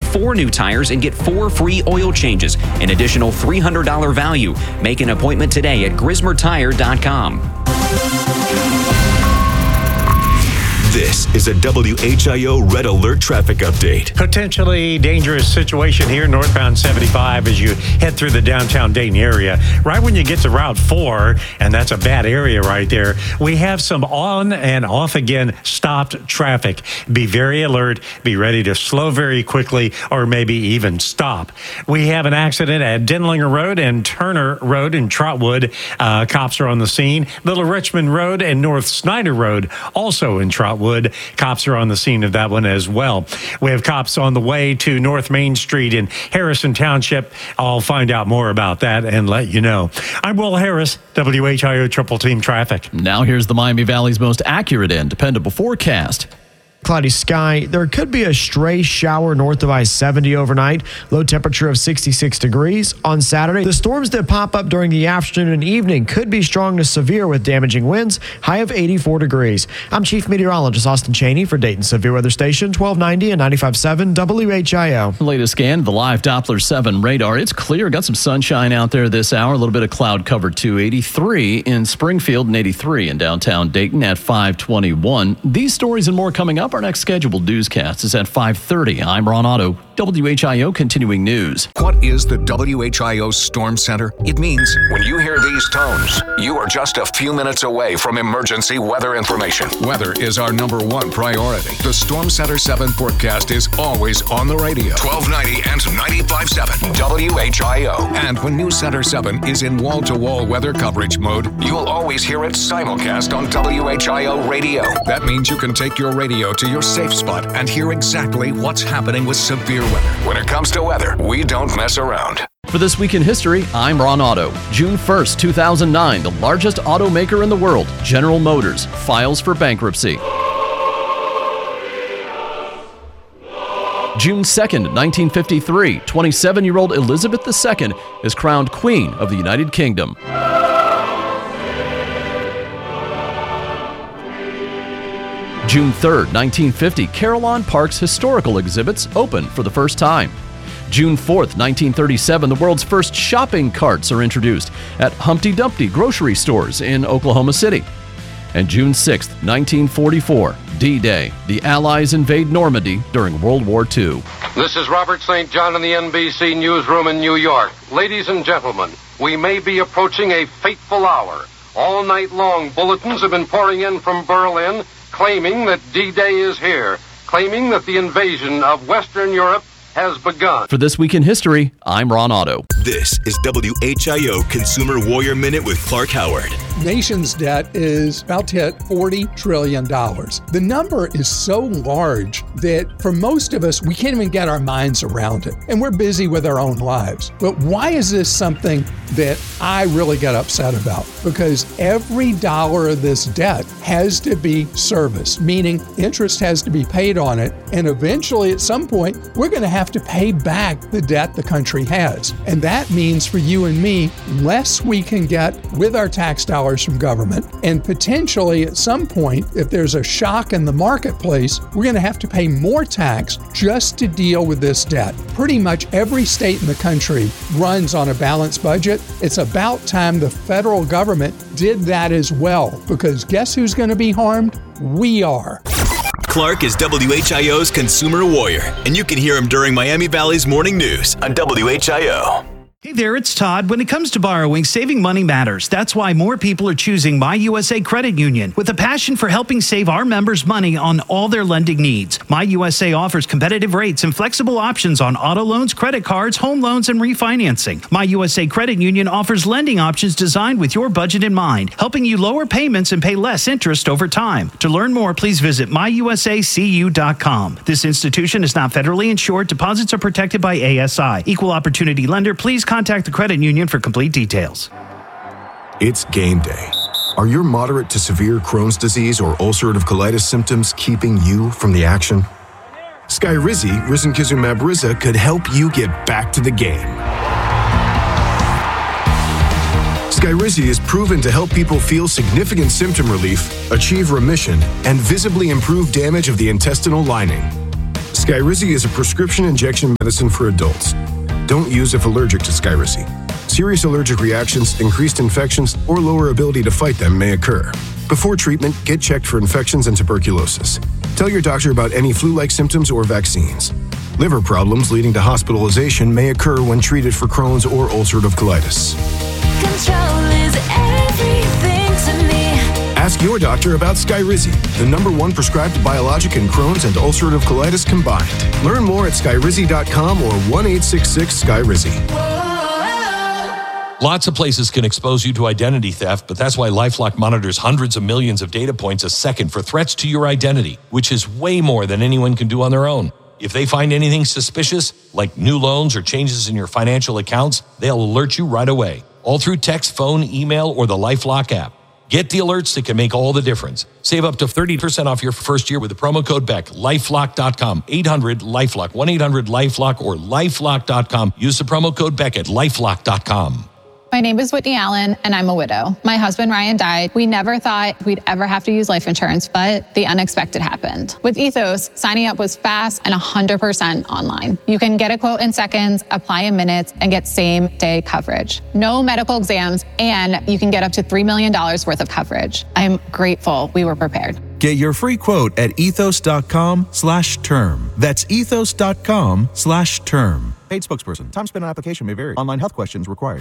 4 new tires and get 4 free oil changes, an additional $300 value. Make an appointment today at GrismerTire.com. This is a WHIO Red Alert traffic update. Potentially dangerous situation here northbound 75 as you head through the downtown Dayton area. Right when you get to Route 4, and that's a bad area right there, we have some on and off again stopped traffic. Be very alert. Be ready to slow very quickly or maybe even stop. We have an accident at Denlinger Road and Turner Road in Trotwood. Cops are on the scene. Little Richmond Road and North Snyder Road also in Trotwood. Cops are on the scene of that one as well. We have cops on the way to North Main Street in Harrison Township. I'll find out more about that and let you know. I'm Will Harris, WHIO Triple Team Traffic. Now here's the Miami Valley's most accurate and dependable forecast. Cloudy sky. There could be a stray shower north of I-70 overnight. Low temperature of 66 degrees. On Saturday, the storms that pop up during the afternoon and evening could be strong to severe with damaging winds. High of 84 degrees. I'm Chief Meteorologist Austin Cheney for Dayton Severe Weather Station 1290 and 95.7 WHIO. Latest scan of the live Doppler 7 radar. It's clear. Got some sunshine out there this hour. A little bit of cloud cover too. 83 in Springfield and 83 in downtown Dayton at 521. These stories and more coming up. Our next scheduled newscast is at 5:30. I'm Ron Otto, WHIO Continuing News. What is the WHIO Storm Center? It means when you hear these tones, you are just a few minutes away from emergency weather information. Weather is our number one priority. The Storm Center 7 forecast is always on the radio. 1290 and 95.7 WHIO. And when News Center 7 is in wall-to-wall weather coverage mode, you'll always hear it simulcast on WHIO radio. That means you can take your radio to your safe spot and hear exactly what's happening with severe weather. When it comes to weather, we don't mess around. For This Week in History, I'm Ron Otto. June 1st, 2009, the largest automaker in the world, General Motors, files for bankruptcy. June 2nd, 1953, 27-year-old Elizabeth II is crowned Queen of the United Kingdom. June 3rd, 1950, Carillon Park's historical exhibits open for the first time. June 4th, 1937, the world's first shopping carts are introduced at Humpty Dumpty grocery stores in Oklahoma City. And June 6th, 1944, D-Day, the Allies invade Normandy during World War II. This is Robert St. John in the NBC newsroom in New York. Ladies and gentlemen, we may be approaching a fateful hour. All night long, bulletins have been pouring in from Berlin, claiming that D-Day is here, claiming that the invasion of Western Europe has begun. For This Week in History, I'm Ron Otto. This is WHIO Consumer Warrior Minute with Clark Howard. Nation's debt is about to hit $40 trillion. The number is so large that for most of us, we can't even get our minds around it. And we're busy with our own lives. But why is this something that I really get upset about? Because every dollar of this debt has to be serviced, meaning interest has to be paid on it. And eventually, at some point, we're going to have to pay back the debt the country has. And that means for you and me, less we can get with our tax dollars from government. And potentially at some point, if there's a shock in the marketplace, we're going to have to pay more tax just to deal with this debt. Pretty much every state in the country runs on a balanced budget. It's about time the federal government did that as well, because guess who's going to be harmed? We are. Clark is WHIO's Consumer Warrior, and you can hear him during Miami Valley's Morning News on WHIO. Hey there, it's Todd. When it comes to borrowing, saving money matters. That's why more people are choosing My USA Credit Union with a passion for helping save our members money on all their lending needs. My USA offers competitive rates and flexible options on auto loans, credit cards, home loans, and refinancing. My USA Credit Union offers lending options designed with your budget in mind, helping you lower payments and pay less interest over time. To learn more, please visit myusacu.com. This institution is not federally insured. Deposits are protected by ASI. Equal opportunity lender. Please contact the credit union for complete details. It's game day. Are your moderate to severe Crohn's disease or ulcerative colitis symptoms keeping you from the action? Skyrizi, risankizumab Riza, could help you get back to the game. Skyrizi is proven to help people feel significant symptom relief, achieve remission, and visibly improve damage of the intestinal lining. Skyrizi is a prescription injection medicine for adults. Don't use if allergic to Skyrizi. Serious allergic reactions, increased infections, or lower ability to fight them may occur. Before treatment, get checked for infections and tuberculosis. Tell your doctor about any flu-like symptoms or vaccines. Liver problems leading to hospitalization may occur when treated for Crohn's or ulcerative colitis. Control is everything to me. Ask your doctor about Skyrizi, the #1 prescribed biologic in Crohn's and ulcerative colitis combined. Learn more at skyrizi.com or 1-866-SKYRIZI. Lots of places can expose you to identity theft, but that's why LifeLock monitors hundreds of millions of data points a second for threats to your identity, which is way more than anyone can do on their own. If they find anything suspicious, like new loans or changes in your financial accounts, they'll alert you right away, all through text, phone, email, or the LifeLock app. Get the alerts that can make all the difference. Save up to 30% off your first year with the promo code BECK. LifeLock.com. 800-LifeLock. 1-800-LifeLock or LifeLock.com. Use the promo code BECK at LifeLock.com. My name is Whitney Allen, and I'm a widow. My husband, Ryan, died. We never thought we'd ever have to use life insurance, but the unexpected happened. With Ethos, signing up was fast and 100% online. You can get a quote in seconds, apply in minutes, and get same-day coverage. No medical exams, and you can get up to $3 million worth of coverage. I'm grateful we were prepared. Get your free quote at ethos.com/term. That's ethos.com/term. Paid spokesperson. Time spent on application may vary. Online health questions required.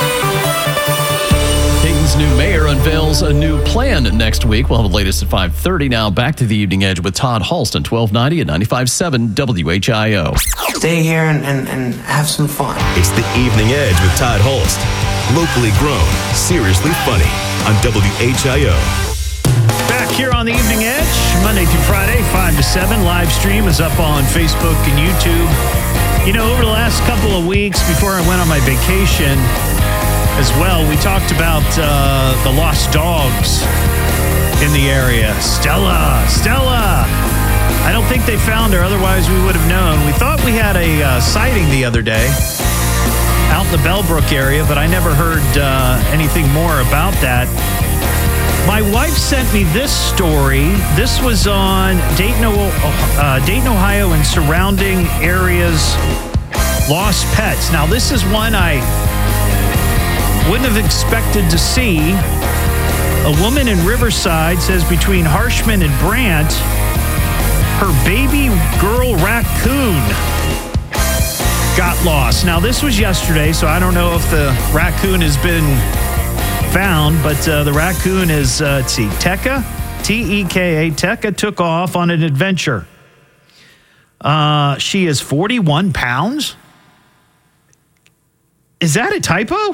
Dayton's new mayor unveils a new plan next week. We'll have the latest at 5:30. Now back to the Evening Edge with Todd Halston, 1290 and 95.7 WHIO. Stay here and have some fun. It's the Evening Edge with Todd Holst. Locally grown, seriously funny on WHIO. Back here on the Evening Edge, Monday through Friday, 5 to 7. Live stream is up on Facebook and YouTube. You know, over the last couple of weeks before I went on my vacation as well, we talked about the lost dogs in the area. Stella! I don't think they found her, otherwise we would have known. We thought we had a sighting the other day out in the Bellbrook area, but I never heard anything more about that. My wife sent me this story. This was on Dayton, Ohio, and surrounding areas. Lost pets. Now, this is one I wouldn't have expected to see. A woman in Riverside says between Harshman and Brant, her baby girl raccoon got lost. Now, this was yesterday, so I don't know if the raccoon has been found, but the raccoon is, Tekka, T-E-K-A. Tekka took off on an adventure. She is 41 pounds. Is that a typo?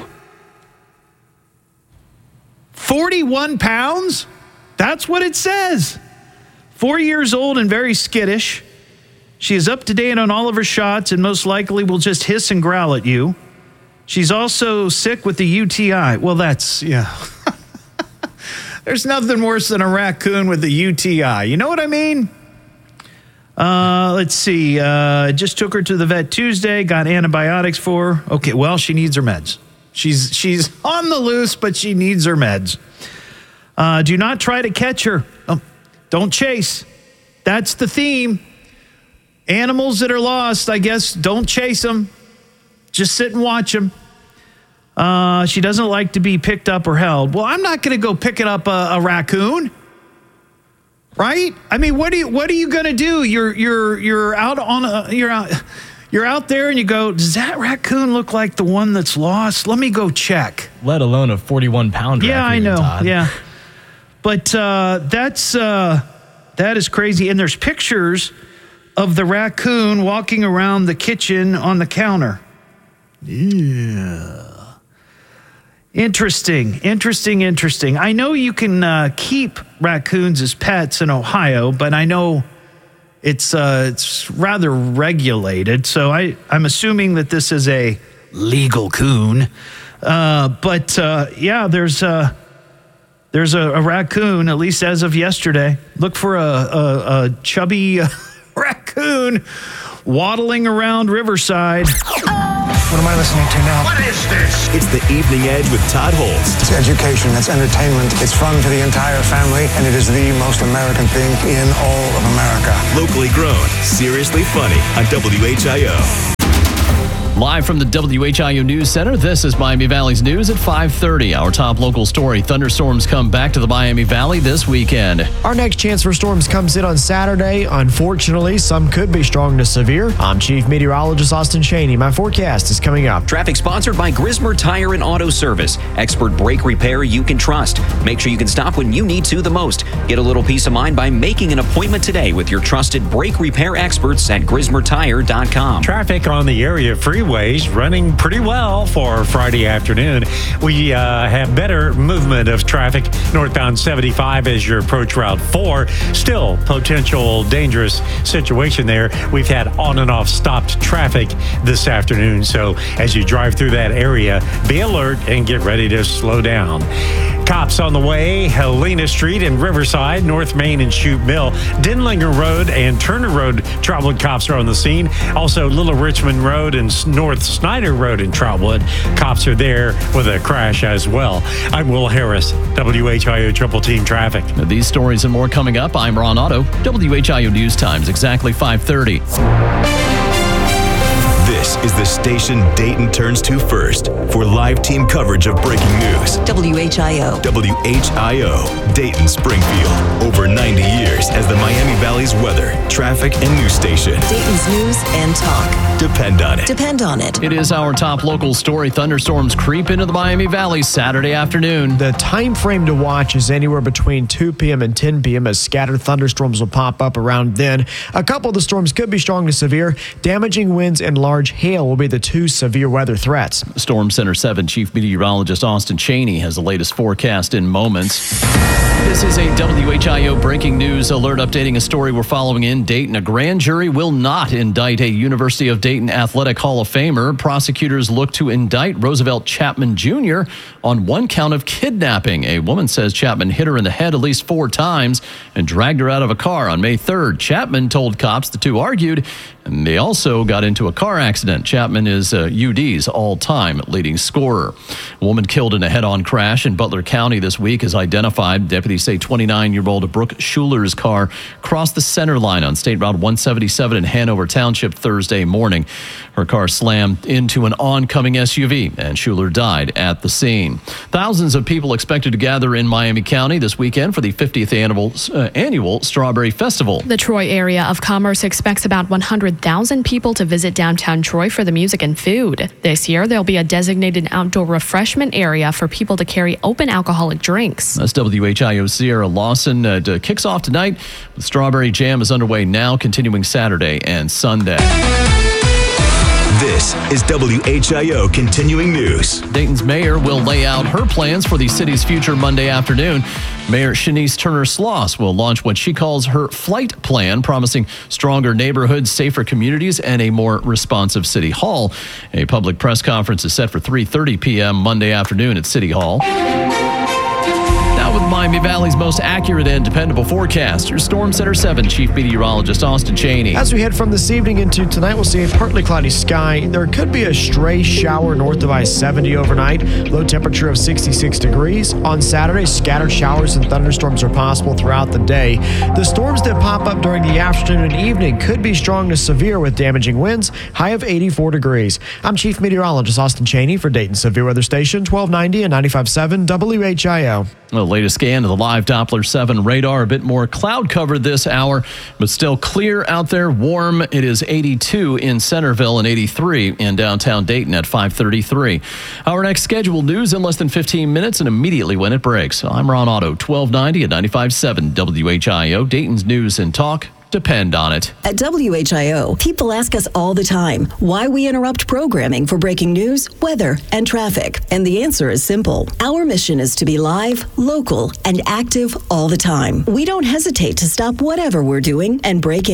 41 pounds? That's what it says. 4 years old and very skittish. She is up to date on all of her shots and most likely will just hiss and growl at you. She's also sick with the UTI. Well, that's, yeah. There's nothing worse than a raccoon with a UTI. You know what I mean? Let's see. Just took her to the vet Tuesday, got antibiotics for her. Okay, well, she needs her meds. She's on the loose, but she needs her meds. Do not try to catch her. Don't chase. That's the theme. Animals that are lost, I guess, don't chase them. Just sit and watch them. She doesn't like to be picked up or held. Well, I'm not going to go picking up a raccoon, right? I mean, what are you going to do? You're out on you're out there and you go, does that raccoon look like the one that's lost? Let me go check. Let alone a 41-pound raccoon. Yeah, I know. Todd. Yeah, but that is crazy. And there's pictures of the raccoon walking around the kitchen on the counter. Yeah. Interesting. I know you can keep raccoons as pets in Ohio, but I know it's rather regulated. So I'm assuming that this is a legal coon. But there's a raccoon, at least as of yesterday. Look for a chubby raccoon waddling around Riverside. What am I listening to now? What is this? It's the Evening Edge with Todd Holst. It's education, it's entertainment, it's fun for the entire family, and it is the most American thing in all of America. Locally grown, seriously funny on WHIO. Live from the WHIO News Center, this is Miami Valley's news at 5:30. Our top local story, thunderstorms come back to the Miami Valley this weekend. Our next chance for storms comes in on Saturday. Unfortunately, some could be strong to severe. I'm Chief Meteorologist Austin Cheney. My forecast is coming up. Traffic sponsored by Grismer Tire and Auto Service. Expert brake repair you can trust. Make sure you can stop when you need to the most. Get a little peace of mind by making an appointment today with your trusted brake repair experts at GrismerTire.com. Traffic on the area freeways running pretty well for Friday afternoon. We have better movement of traffic northbound 75 as you approach Route 4. Still potential dangerous situation there. We've had on and off stopped traffic this afternoon. So as you drive through that area, be alert and get ready to slow down. Cops on the way, Helena Street and Riverside, North Main and Chute Mill, Denlinger Road and Turner Road. Trotwood cops are on the scene. Also Little Richmond Road and North Snyder Road in Trotwood. Cops are there with a crash as well. I'm Will Harris, WHIO Triple Team Traffic. These stories and more coming up. I'm Ron Otto, WHIO News Times, exactly 5:30. This is the station Dayton turns to first for live team coverage of breaking news. WHIO. WHIO, Dayton Springfield. Over 90 years as the Miami Valley's weather, traffic, and news station. Dayton's news and talk. Depend on it. Depend on it. It is our top local story. Thunderstorms creep into the Miami Valley Saturday afternoon. The time frame to watch is anywhere between 2 p.m. and 10 p.m. as scattered thunderstorms will pop up around then. A couple of the storms could be strong to severe. Damaging winds and large hail will be the two severe weather threats. Storm Center 7 Chief Meteorologist Austin Cheney has the latest forecast in moments. This is a WHIO breaking news alert updating a story we're following in Dayton. A grand jury will not indict a University of Dayton Athletic Hall of Famer. Prosecutors look to indict Roosevelt Chapman Jr. on one count of kidnapping. A woman says Chapman hit her in the head at least 4 times and dragged her out of a car on May 3rd. Chapman told cops the two argued, and they also got into a car accident. Chapman is UD's all-time leading scorer. A woman killed in a head-on crash in Butler County this week is identified. Deputies say 29-year-old Brooke Schuler's car crossed the center line on State Route 177 in Hanover Township Thursday morning. Her car slammed into an oncoming SUV, and Schuler died at the scene. Thousands of people expected to gather in Miami County this weekend for the 50th annual Strawberry Festival. The Troy area of commerce expects about 100,000 people to visit downtown Troy for the music and food. This year, there'll be a designated outdoor refreshment area for people to carry open alcoholic drinks. That's WHIO Sierra Lawson. Kicks off tonight. The Strawberry Jam is underway now, continuing Saturday and Sunday. This is WHIO Continuing News. Dayton's mayor will lay out her plans for the city's future Monday afternoon. Mayor Shanice Turner-Sloss will launch what she calls her flight plan, promising stronger neighborhoods, safer communities, and a more responsive City Hall. A public press conference is set for 3:30 p.m. Monday afternoon at City Hall. Now with Miami Valley's most accurate and dependable forecast, your Storm Center 7 Chief Meteorologist Austin Cheney. As we head from this evening into tonight, we'll see a partly cloudy sky. There could be a stray shower north of I-70 overnight. Low temperature of 66 degrees. On Saturday, scattered showers and thunderstorms are possible throughout the day. The storms that pop up during the afternoon and evening could be strong to severe with damaging winds, high of 84 degrees. I'm Chief Meteorologist Austin Cheney for Dayton Severe Weather Station 1290 and 95.7 WHIO. The latest scan of the live Doppler 7 radar, a bit more cloud cover this hour, but still clear out there, warm. It is 82 in Centerville and 83 in downtown Dayton at 5:33. Our next scheduled news in less than 15 minutes and immediately when it breaks. I'm Ron Otto, 1290 at 95.7 WHIO, Dayton's News and Talk. Depend on it. At WHIO, people ask us all the time why we interrupt programming for breaking news, weather, and traffic. And the answer is simple. Our mission is to be live, local, and active all the time. We don't hesitate to stop whatever we're doing and break in.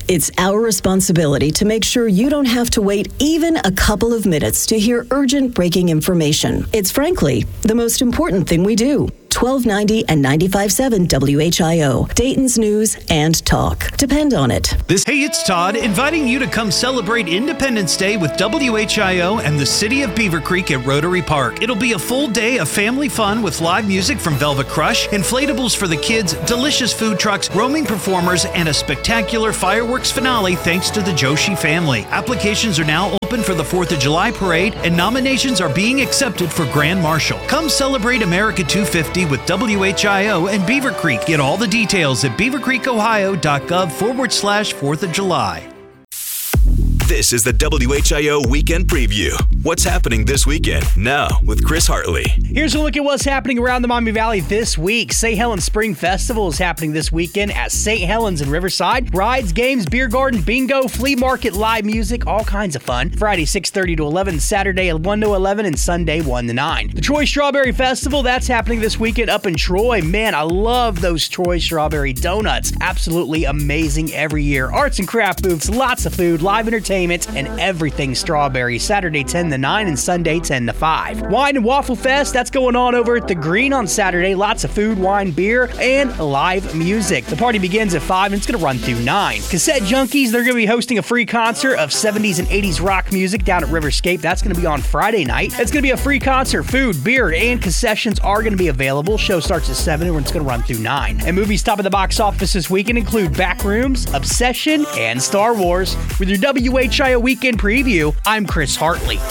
It's our responsibility to make sure you don't have to wait even a couple of minutes to hear urgent breaking information. It's frankly the most important thing we do. 1290 and 95.7 WHIO, Dayton's News and Talk. Depend on it. Hey, it's Todd, inviting you to come celebrate Independence Day with WHIO and the City of Beaver Creek at Rotary Park. It'll be a full day of family fun with live music from Velvet Crush, inflatables for the kids, delicious food trucks, roaming performers, and a spectacular fireworks finale thanks to the Joshi family. Applications are now open for the 4th of July parade, and nominations are being accepted for Grand Marshal. Come celebrate America 250 with WHIO and Beaver Creek. Get all the details at beavercreekohio.gov/4th of July. This is the WHIO Weekend Preview. What's happening this weekend? Now with Chris Hartley. Here's a look at what's happening around the Miami Valley this week. St. Helens Spring Festival is happening this weekend at St. Helens in Riverside. Rides, games, beer garden, bingo, flea market, live music, all kinds of fun. Friday 6:30 to 11, Saturday 1 to 11, and Sunday 1 to 9. The Troy Strawberry Festival, that's happening this weekend up in Troy. Man, I love those Troy Strawberry donuts. Absolutely amazing every year. Arts and craft booths, lots of food, live entertainment, and everything strawberry. Saturday 10 to 9 and Sunday 10 to 5. Wine and Waffle Fest, that's going on over at the Green on Saturday. Lots of food, wine, beer, and live music. The party begins at 5 and it's going to run through 9. Cassette Junkies, they're going to be hosting a free concert of 70s and 80s rock music down at Riverscape. That's going to be on Friday night. It's going to be a free concert. Food, beer, and concessions are going to be available. Show starts at 7 and it's going to run through 9. And movies top of the box office this weekend include Backrooms, Obsession, and Star Wars. With your WHIO Weekend Preview, I'm Chris Hartley.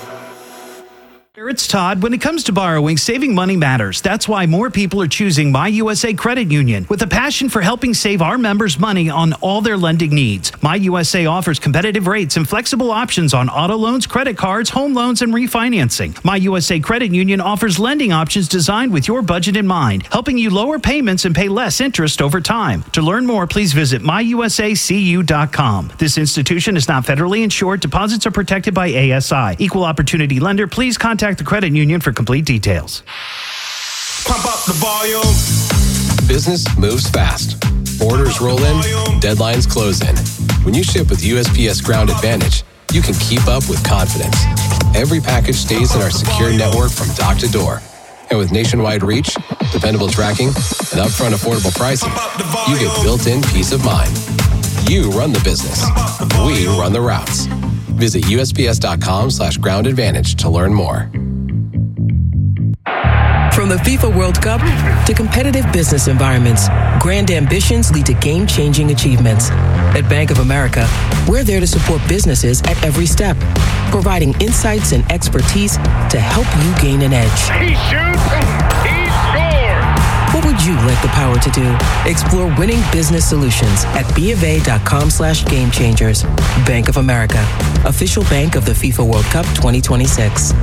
It's Todd. When it comes to borrowing, saving money matters. That's why more people are choosing My USA Credit Union. With a passion for helping save our members money on all their lending needs, My USA offers competitive rates and flexible options on auto loans, credit cards, home loans, and refinancing. My USA Credit Union offers lending options designed with your budget in mind, helping you lower payments and pay less interest over time. To learn more, please visit myusacu.com. This institution is not federally insured. Deposits are protected by ASI. Equal opportunity lender. Please contact the credit union for complete details. Pump up the volume. Business moves fast. Orders roll in, deadlines close in. When you ship with USPS Ground Advantage, you can keep up with confidence. Every package stays in our secure network from dock to door. And with nationwide reach, dependable tracking, and upfront affordable pricing, you get built-in peace of mind. You run the business. We run the routes. Visit USPS.com/Ground Advantage to learn more. From the FIFA World Cup to competitive business environments, grand ambitions lead to game-changing achievements. At Bank of America, we're there to support businesses at every step, providing insights and expertise to help you gain an edge. He shoots, he scores! What would you like the power to do? Explore winning business solutions at BofA.com/gamechangers. Bank of America, official bank of the FIFA World Cup 2026.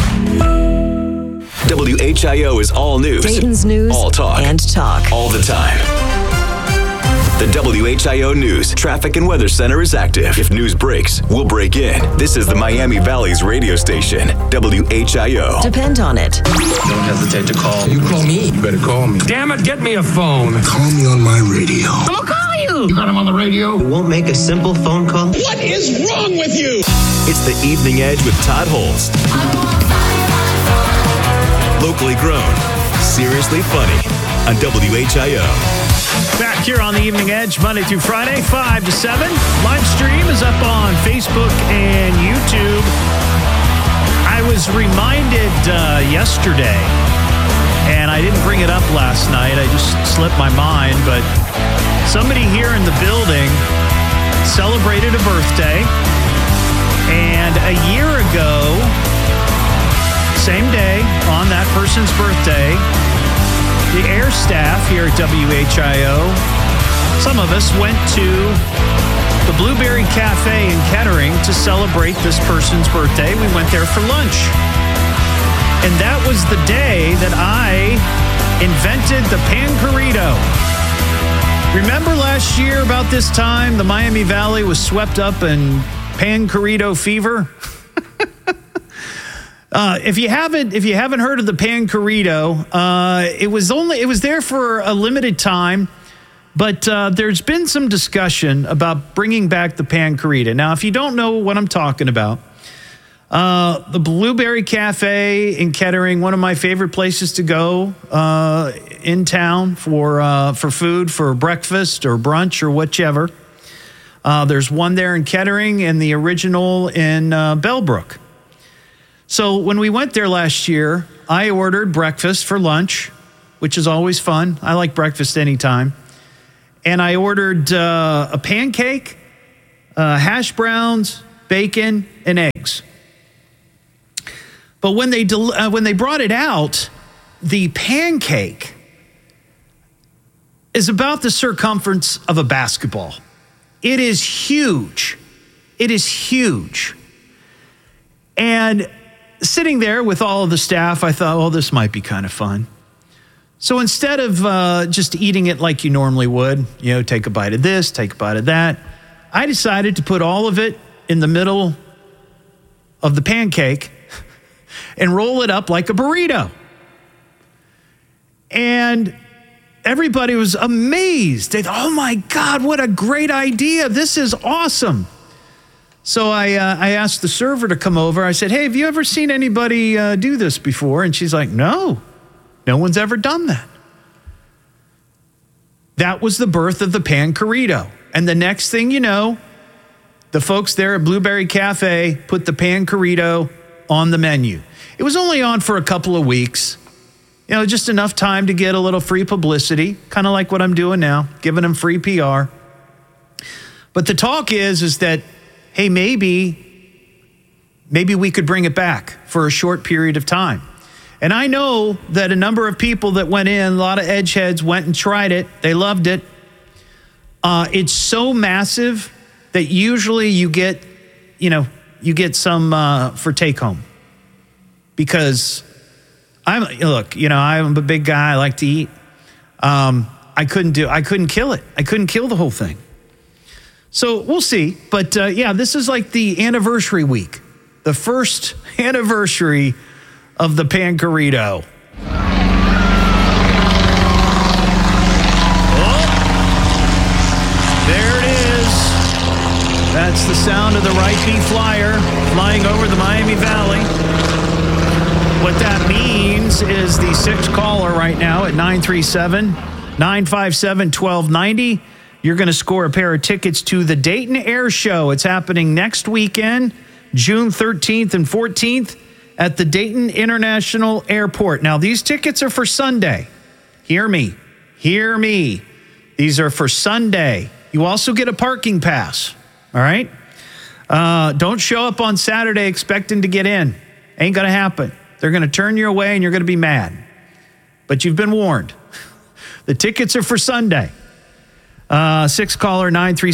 WHIO is all news. Dayton's News all talk. And Talk. All the time. The WHIO News Traffic and Weather Center is active. If news breaks, we'll break in. This is the Miami Valley's radio station, WHIO. Depend on it. Don't hesitate to call. You call me. You better call me. Damn it, get me a phone. Call me on my radio. I'm gonna call you. You got him on the radio? You won't make a simple phone call? What is wrong with you? It's the Evening Edge with Todd Holst. Locally grown, seriously funny on WHIO. Back here on the Evening Edge, Monday through Friday, 5 to 7. Live stream is up on Facebook and YouTube. I was reminded yesterday, and I didn't bring it up last night. I just slipped my mind, but somebody here in the building celebrated a birthday, and a year ago, same day, on that person's birthday, the air staff here at WHIO, some of us went to the Blueberry Cafe in Kettering to celebrate this person's birthday. We went there for lunch. And that was the day that I invented the Pan-Currito. Remember last year about this time, the Miami Valley was swept up in Pan-Currito fever? If you haven't heard of the Pan-Currito, it was there for a limited time. But there's been some discussion about bringing back the pan carita. Now, if you don't know what I'm talking about, the Blueberry Cafe in Kettering, one of my favorite places to go in town for food, for breakfast or brunch or whichever. There's one there in Kettering and the original in Bellbrook. So when we went there last year, I ordered breakfast for lunch, which is always fun. I like breakfast anytime. And I ordered a pancake, hash browns, bacon, and eggs. But when they brought it out, the pancake is about the circumference of a basketball. It is huge. It is huge. And sitting there with all of the staff, I thought, well, this might be kind of fun. So instead of just eating it like you normally would, take a bite of this, take a bite of that, I decided to put all of it in the middle of the pancake and roll it up like a burrito. And everybody was amazed. They thought, oh my God, what a great idea. This is awesome. So I asked the server to come over. I said, hey, have you ever seen anybody do this before? And she's like, no one's ever done that. That was the birth of the pan carito. And the next thing you know, the folks there at Blueberry Cafe put the pan carito on the menu. It was only on for a couple of weeks, just enough time to get a little free publicity, kind of like what I'm doing now, giving them free PR. But the talk is that, hey, maybe we could bring it back for a short period of time. And I know that a number of people that went in, a lot of edgeheads went and tried it. They loved it. It's so massive that usually you get some for take home. Because I'm a big guy. I like to eat. I couldn't kill it. I couldn't kill the whole thing. So we'll see. But this is like the anniversary week, the first anniversary of the pan carito. Oh, there it is. That's the sound of the Wright B flyer flying over the Miami Valley. What that means is the sixth caller right now at 937-957-1290. You're going to score a pair of tickets to the Dayton Air Show. It's happening next weekend, June 13th and 14th at the Dayton International Airport. Now, these tickets are for Sunday. Hear me. These are for Sunday. You also get a parking pass, all right? Don't show up on Saturday expecting to get in. Ain't going to happen. They're going to turn you away and you're going to be mad. But you've been warned. The tickets are for Sunday. Sixth caller,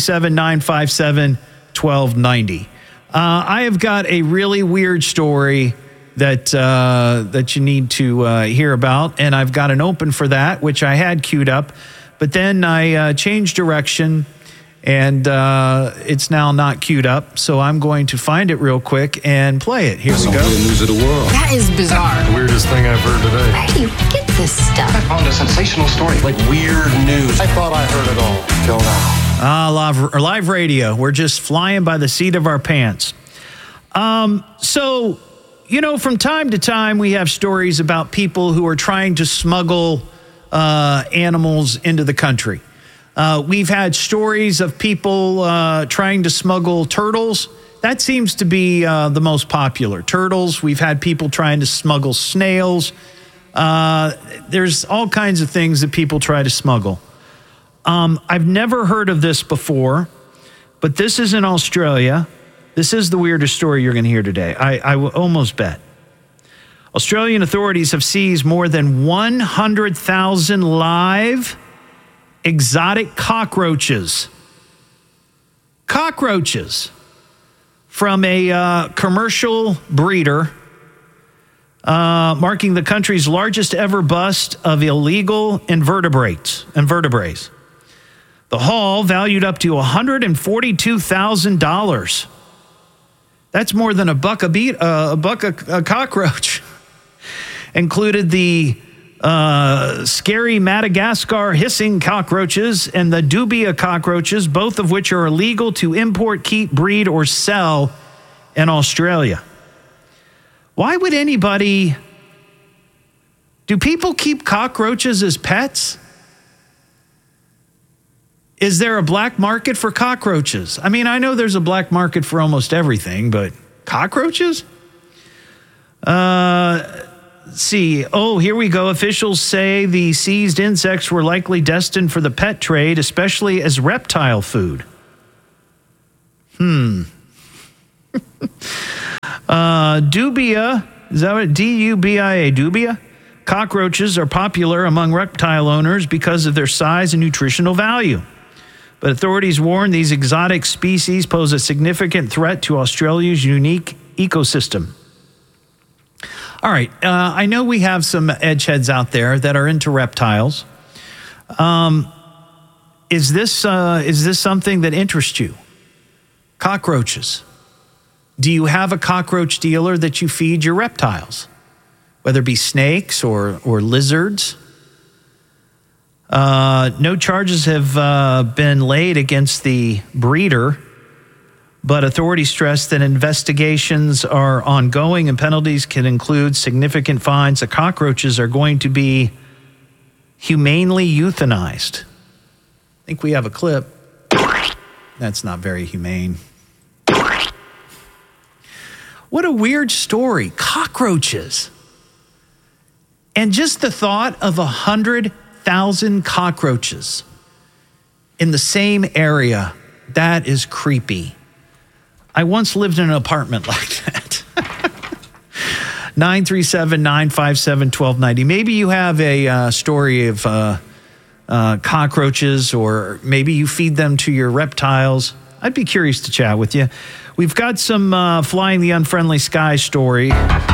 937-957-1290. I have got a really weird story that you need to hear about, and I've got an open for that, which I had queued up, but then I changed direction, and it's now not queued up, so I'm going to find it real quick and play it. Here we go. News of the world. That is bizarre. The weirdest thing I've heard today. Where do you get this stuff? I found a sensational story, like weird news. I thought I heard it all till now. Live radio. We're just flying by the seat of our pants. So, from time to time, we have stories about people who are trying to smuggle animals into the country. We've had stories of people trying to smuggle turtles. That seems to be the most popular. Turtles. We've had people trying to smuggle snails. There's all kinds of things that people try to smuggle. I've never heard of this before, but this is in Australia. This is the weirdest story you're going to hear today. I will almost bet. Australian authorities have seized more than 100,000 live exotic cockroaches. Cockroaches from a commercial breeder, marking the country's largest ever bust of illegal invertebrates. The haul, valued up to $142,000. That's more than a buck a cockroach. Included the scary Madagascar hissing cockroaches and the dubia cockroaches, both of which are illegal to import, keep, breed, or sell in Australia. Why would anybody... Do people keep cockroaches as pets? Is there a black market for cockroaches? I mean, I know there's a black market for almost everything, but cockroaches? Let's see. Oh, here we go. Officials say the seized insects were likely destined for the pet trade, especially as reptile food. Dubia, is that what? D-U-B-I-A, dubia? Cockroaches are popular among reptile owners because of their size and nutritional value. But authorities warn these exotic species pose a significant threat to Australia's unique ecosystem. All right, I know we have some edgeheads out there that are into reptiles. Is this something that interests you? Cockroaches. Do you have a cockroach dealer that you feed your reptiles? Whether it be snakes or lizards? No charges have been laid against the breeder, but authorities stress that investigations are ongoing and penalties can include significant fines. The cockroaches are going to be humanely euthanized. I think we have a clip. That's not very humane. What a weird story. Cockroaches. And just the thought of 100,000 cockroaches in the same area, that is creepy. I once lived in an apartment like that. 937-957-1290. Maybe you have a story of cockroaches, or maybe you feed them to your reptiles. I'd be curious to chat with you. We've got some Flying the Unfriendly Sky story